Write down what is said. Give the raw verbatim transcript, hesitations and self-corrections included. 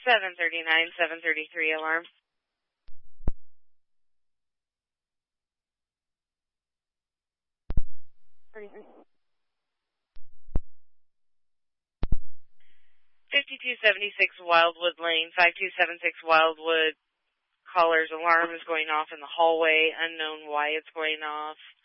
seven thirty-nine, seven thirty-three alarm. fifty-two seventy-six Wildwood Lane, five two seven six Wildwood. Caller's alarm is going off in the hallway. Unknown why it's going off.